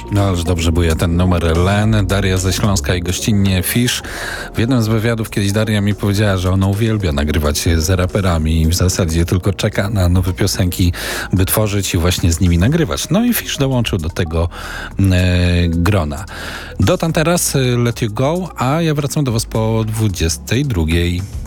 No ależ dobrze buja ten numer Len, Daria ze Śląska i gościnnie Fish. W jednym z wywiadów kiedyś Daria mi powiedziała, że ona uwielbia nagrywać z raperami i w zasadzie tylko czeka na nowe piosenki, by tworzyć i właśnie z nimi nagrywać. No i Fish dołączył do tego grona. Dotąd teraz Let You Go, a ja wracam do Was po 22.